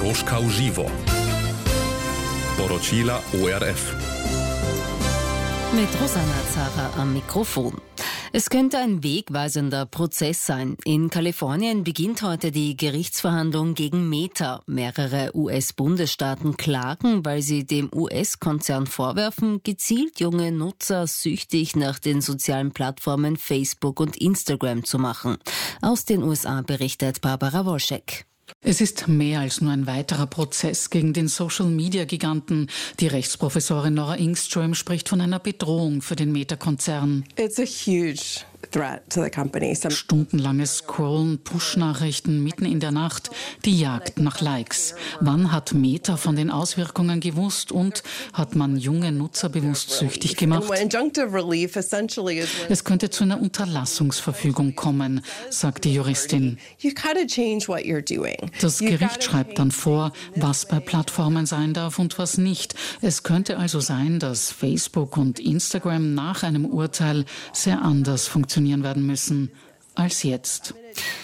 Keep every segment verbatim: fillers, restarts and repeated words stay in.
Kroška v živo. Poročila O R F. Mit Rosanna Zara am Mikrofon. Es könnte ein wegweisender Prozess sein. In Kalifornien beginnt heute die Gerichtsverhandlung gegen Meta. Mehrere U S-Bundesstaaten klagen, weil sie dem U S-Konzern vorwerfen, gezielt junge Nutzer süchtig nach den sozialen Plattformen Facebook und Instagram zu machen. Aus den U S A berichtet Barbara Wolschek. Es ist mehr als nur ein weiterer Prozess gegen den Social-Media-Giganten. Die Rechtsprofessorin Nora Ingström spricht von einer Bedrohung für den Meta-Konzern. It's a huge threat to the company. Some Stundenlanges Scrollen, Push-Nachrichten mitten in der Nacht, die Jagd nach Likes. Wann hat Meta von den Auswirkungen gewusst und hat man junge Nutzer bewusst süchtig gemacht? Es könnte zu einer Unterlassungsverfügung kommen, sagt die Juristin. Das Gericht schreibt dann vor, was bei Plattformen sein darf und was nicht. Es könnte also sein, dass Facebook und Instagram nach einem Urteil sehr anders funktionieren werden müssen als jetzt.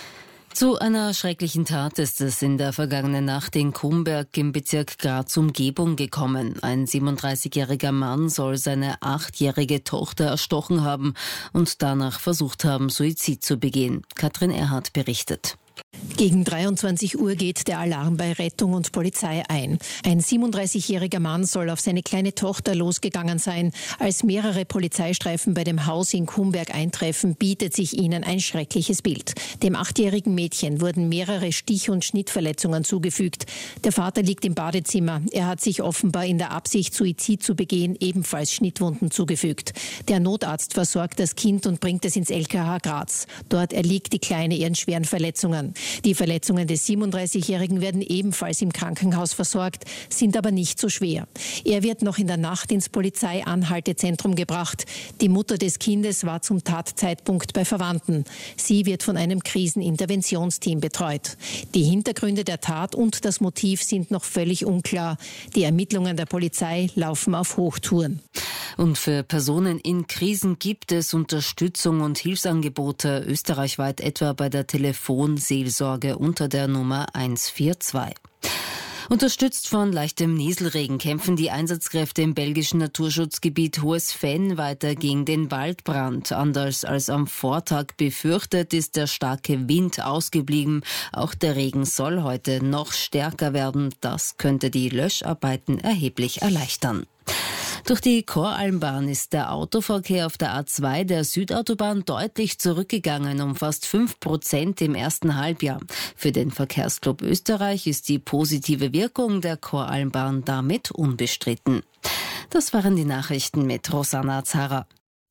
Zu einer schrecklichen Tat ist es in der vergangenen Nacht in Kumberg im Bezirk Graz-Umgebung gekommen. Ein siebenunddreißigjähriger Mann soll seine achtjährige Tochter erstochen haben und danach versucht haben, Suizid zu begehen. Katrin Erhardt berichtet. Gegen dreiundzwanzig Uhr geht der Alarm bei Rettung und Polizei ein. Ein siebenunddreißigjähriger Mann soll auf seine kleine Tochter losgegangen sein. Als mehrere Polizeistreifen bei dem Haus in Kumberg eintreffen, bietet sich ihnen ein schreckliches Bild. Dem achtjährigen Mädchen wurden mehrere Stich- und Schnittverletzungen zugefügt. Der Vater liegt im Badezimmer. Er hat sich offenbar in der Absicht, Suizid zu begehen, ebenfalls Schnittwunden zugefügt. Der Notarzt versorgt das Kind und bringt es ins L K H Graz. Dort erliegt die Kleine ihren schweren Verletzungen. Die Verletzungen des siebenunddreißigjährigen werden ebenfalls im Krankenhaus versorgt, sind aber nicht so schwer. Er wird noch in der Nacht ins Polizeianhaltezentrum gebracht. Die Mutter des Kindes war zum Tatzeitpunkt bei Verwandten. Sie wird von einem Kriseninterventionsteam betreut. Die Hintergründe der Tat und das Motiv sind noch völlig unklar. Die Ermittlungen der Polizei laufen auf Hochtouren. Und für Personen in Krisen gibt es Unterstützung und Hilfsangebote österreichweit, etwa bei der Telefonseelsorge unter der Nummer eins vier zwei. Unterstützt von leichtem Nieselregen kämpfen die Einsatzkräfte im belgischen Naturschutzgebiet Hohes Venn weiter gegen den Waldbrand. Anders als am Vortag befürchtet, ist der starke Wind ausgeblieben. Auch der Regen soll heute noch stärker werden. Das könnte die Löscharbeiten erheblich erleichtern. Durch die Koralmbahn ist der Autoverkehr auf der A zwei der Südautobahn deutlich zurückgegangen, um fast fünf Prozent im ersten Halbjahr. Für den Verkehrsclub Österreich ist die positive Wirkung der Koralmbahn damit unbestritten. Das waren die Nachrichten mit Rosanna Zara.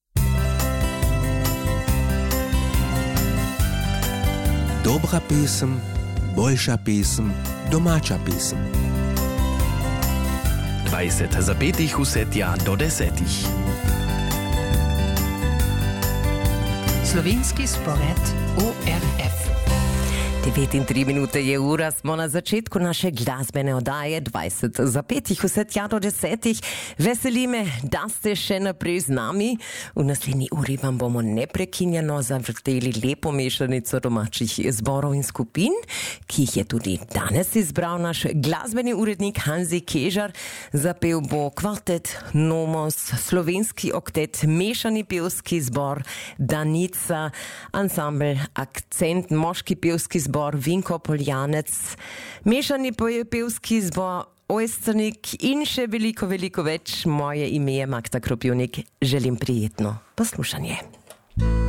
Dobra pesem, boljša pesem, domača pesem. dvajset zapetih vsetja do desetih. Slovenski spored O R F. devetintrideset minute je ura, smo na začetku naše glasbene oddaje, dvajset zapetih vsetja do desetih. Veseli me, da ste še naprej z nami. V naslednji uri vam bomo neprekinjeno zavrteli lepo mešanico domačih zborov in skupin, ki jih je tudi danes izbral naš glasbeni urednik Hanzi Kežar. Zapel bo kvartet Nomos, slovenski oktet, mešani pevski zbor Danica, ansambel Akcent, moški pevski zbor Vinko Poljanec, mešani pevski zbor Ojstrnik in še veliko, veliko več. Moje ime je Magda Kropivnik. Želim prijetno poslušanje.